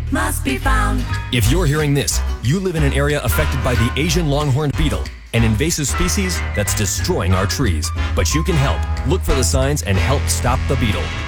must be found. If you're hearing this, you live in an area affected by the Asian longhorned beetle, an invasive species that's destroying our trees. But you can help. Look for the signs and help stop the beetle.